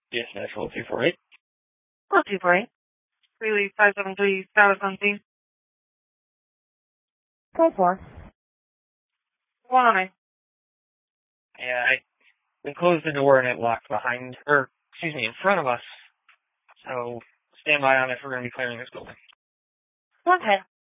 Yes, Nashville 248. Hello, 248. Freely 573 South 17. 4-4. 109. Yeah, we closed the door and it locked in front of us. So stand by on it. We're going to be clearing this building. 110.